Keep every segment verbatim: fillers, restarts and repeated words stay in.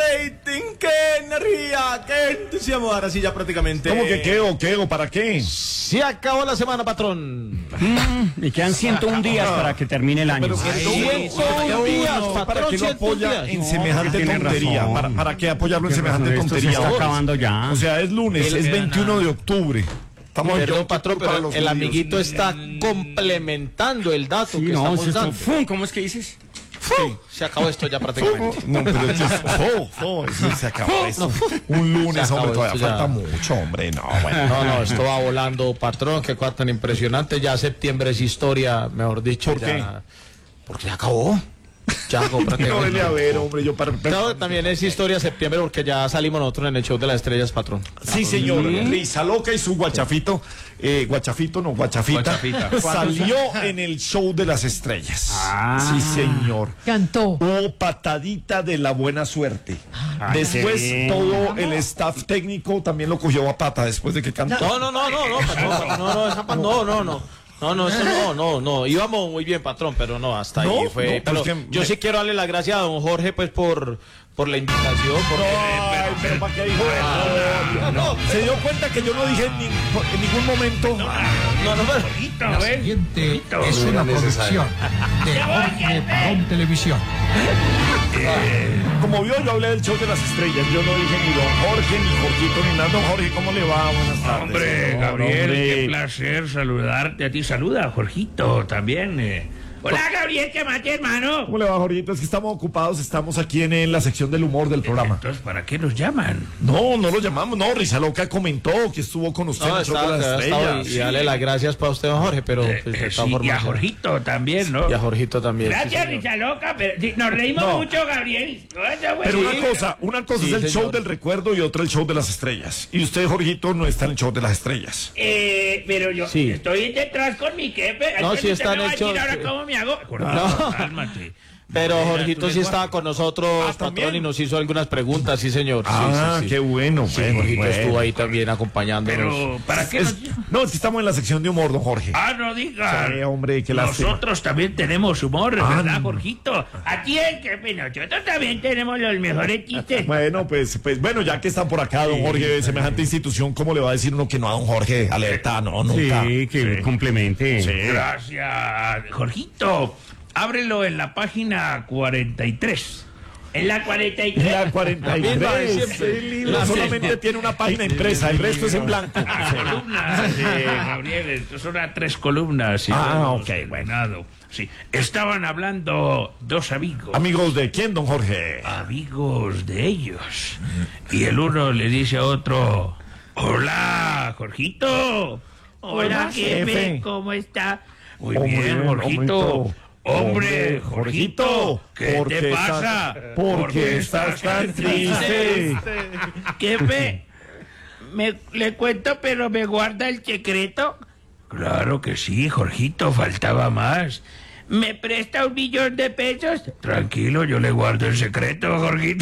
rating, qué energía, qué entusiasmo. Ahora sí ya prácticamente. ¿Cómo que qué o qué o para qué? Se acabó la semana, patrón. Mm, y quedan ciento uno días Ah, para que termine el año. Pero que ciento uno días, ¿para qué lo apoya en semejante tiene tontería? razón. ¿Para, ¿Para qué apoyarlo en Tiene semejante razón, esto se tontería? está acabando ya. O sea, es lunes, El- es veintiuno de octubre. Estamos en Perdón, Yom patrón, Kippur para pero los el judíos. amiguito está complementando el dato Sí, que no, estamos si esto- dando. ¡fum! ¿Cómo es que dices? Sí, se acabó esto ya prácticamente. No, pero esto es, oh, oh, eso se acabó eso. Un lunes, Se acabó hombre, todavía esto ya. falta mucho, hombre. No, bueno. No, no, esto va volando, patrón, qué cosa tan impresionante. Ya septiembre es historia, mejor dicho. ¿Por ya- qué? Porque se acabó. Ya acabó No, prácticamente. vele a ver, hombre, yo para... No, también es historia septiembre porque ya salimos nosotros en el show de las estrellas, patrón. Sí, señor, Risa Loca y su guachafito, eh, guachafito, no, guachafita, Guachafita. salió en el show de las estrellas. Ah. Sí, señor. Cantó. Hubo patadita de la buena suerte. Ay, Después qué bien. todo el staff técnico también lo cogió a pata después de que cantó. No, no, no, no, no, patrón, no, no, esa pa- no, no, no. No, no, eso no, no, no. Íbamos muy bien, patrón, pero no, hasta No, ahí fue. no, pero pues que yo me- sí quiero darle las gracias a don Jorge, pues, por, por la invitación. Porque, Ay, pero ¿para qué dijo eso? no, Se dio cuenta que yo no dije en, ni- en ningún momento. no, no, pero- La siguiente es una producción de Jorge Barón Televisión. Como vio, yo hablé del show de las estrellas. Yo no dije ni don Jorge, ni Jorgito, ni nada. Don Jorge, ¿cómo le va? Buenas tardes. Hombre, No, Gabriel, hombre. qué placer saludarte a ti. Saluda, Jorgito, también. eh. Hola, Gabriel, ¿qué más, hermano? ¿Cómo le va, Jorgito? Es que estamos ocupados, estamos aquí en, en la sección del humor del programa. Entonces, ¿para qué nos llaman? No, no lo llamamos, no, Risa Loca comentó que estuvo con usted en no, el show está, de las está, estrellas. y, y darle las gracias para usted, don Jorge, pero Eh, pues, eh, de todas sí, y formas, a Jorgito también, ¿no? y a Jorgito también. sí, Gracias, señor. Risa Loca, pero sí, nos reímos No. mucho, Gabriel. Oye, güey. Pero Sí. una cosa, una cosa Sí, es el señor. show del recuerdo y otra el show de las estrellas. Y usted, Jorgito, no está en el show de las estrellas. Eh, pero yo Sí. estoy detrás con mi jefe. No, Entonces sí usted está me en va el a decir show, ahora sí. cómo me hago. No. Cálmate. Pero Mira, Jorgito tu sí lengua. estaba con nosotros, Ah, patrón, ¿también? y nos hizo algunas preguntas, sí, señor. Sí, Ah, sí, sí. qué bueno. Sí, bueno, Jorgito bueno. estuvo ahí también acompañándonos. Pero, ¿para qué Es- nos no, es que estamos en la sección de humor, don Jorge. Ah, no diga. Sí, hombre, qué lástima. Nosotros también tenemos humor, Ah, ¿verdad, no. Jorgito? ¿A ti en qué pena? Nosotros también tenemos los mejores chistes. Bueno, pues, pues, bueno, ya que están por acá, don Jorge, de semejante institución, ¿cómo le va a decir uno que no a don Jorge? Alerta, no, nunca. Sí, que complemente. Gracias, Jorgito. Ábrelo en la página cuarenta y tres. En la cuarenta y tres. La cuarenta y misma de tres, siempre. el libro La solamente misma. tiene una página impresa, el resto es en blanco. Ah, columnas, eh, Gabriel, estos son a tres columnas. y Ah, todos ok, ordenado. Sí, estaban hablando dos amigos. Amigos de quién, don Jorge. amigos de ellos. Y el uno le dice a otro, hola, Jorgito. Hola, Hola, jefe, jefe. ¿cómo está? Muy Hombre, bien, Jorgito. hombrito. Hombre, Jorgito, ¿qué ¿por te qué pasa? estás- ¿Por qué estás tan triste? Jefe, me, le cuento, pero me guarda el secreto. Claro que sí, Jorgito, faltaba más. ¿Me presta un millón de pesos? Tranquilo, yo le guardo el secreto, Jorgito.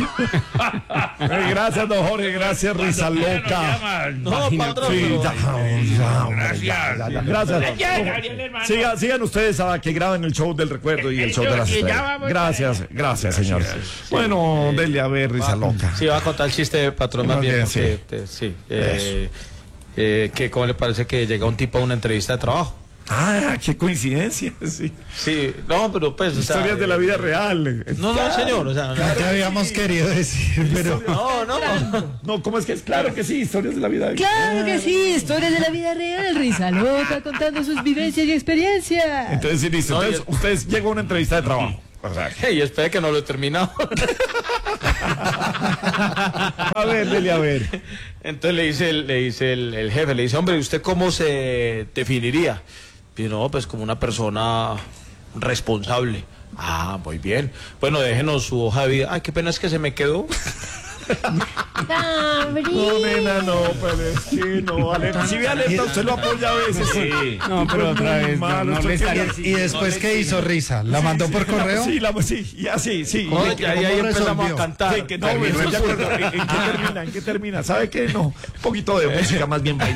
Eh, Gracias, don Jorge, gracias, Risa Cuando quiera nos Loca. llaman. No, patrón, Sí, pero- ya, ya, hombre, Gracias. ya, ya, ya, Gracias. Gracias, Gabriel, hermano. Sigan, sigan ustedes a que graben el show del recuerdo y el show de las Y ya estrellas. vamos Gracias, para- gracias, señor. Bueno, dele a ver, Risa Loca. Sí, va a contar el chiste, patrón, más Más bien. bien, porque, te- sí. eh, eh, que ¿cómo le parece que llega un tipo a una entrevista de trabajo? Ah, qué coincidencia, sí. Sí, no, pero pues, o sea, Historias de la vida real. No, no, señor, o sea, Ya te habíamos querido decir, pero no, no, no. No, ¿cómo es que es? Claro que sí, historias de la vida. Claro que sí, historias de la vida real, Risa Loca contando sus vivencias y experiencias. Entonces, sí, listo. No, Entonces, yo- ustedes llegan a una entrevista de trabajo. O sea, Hey, espere que no lo he terminado. a ver, dele a ver. Entonces le dice, el, le dice el, el jefe, le dice, hombre, ¿usted cómo se definiría? Y no, pues como una persona responsable. Ah, muy bien. Bueno, déjenos su hoja de vida. Ay, qué pena es que se me quedó. No, nena, no, pero es que no, alerta. Si ve alerta, usted lo apoya a veces. Sí. No, pero otra vez, no, no le estaría- ¿y después qué hizo Risa? ¿La mandó por correo? Sí, la, sí, ya sí, sí. No, ¿Y ya, ahí, ahí ¿cómo empezamos resolvió? a cantar. Sí, que no, Terminó eso el ya curso. cuando- ¿en, en qué termina? ¿En qué termina? ¿Sabe qué? No, un poquito de música más bien bailable.